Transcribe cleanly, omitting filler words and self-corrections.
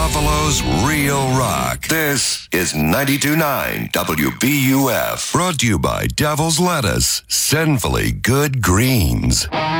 Buffalo's real rock. This is 92.9 WBUF. Brought to you by Devil's Lettuce. Sinfully good greens.